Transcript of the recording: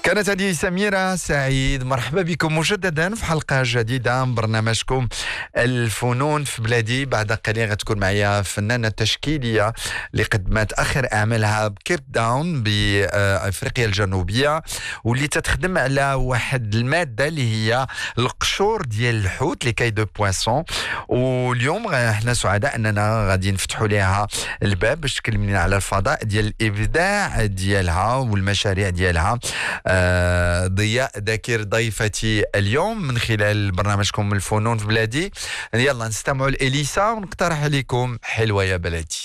كانت هذه سميرة سعيد، مرحبا بكم مجددا في حلقة جديدة من برنامجكم الفنون في بلادي. بعد قليل غتكون معي فنانة تشكيلية اللي قدمت آخر أعمالها بكيب داون بأفريقيا الجنوبية، واللي تتخدم على واحد المادة اللي هي القشور ديال الحوت لي كاي دو بواسون. واليوم احنا سعداء أننا غادي نفتحوا لها الباب باش تكلمنا على الفضاء ديال الإبداع ديالها والمشاريع ديالها. ضياء داكر ضيفتي اليوم من خلال برنامجكم الفنون في بلادي. يلا نستمعوا لإليسا ونقترح عليكم حلوة يا بلدي.